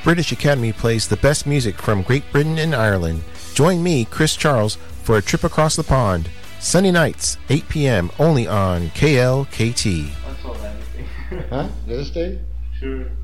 British Academy plays the best music from Great Britain and Ireland. Join me, Chris Charles, for a trip across the pond. Sunday nights, 8 p.m., only on KLKT. That's all that. Huh? Did it stay? Sure.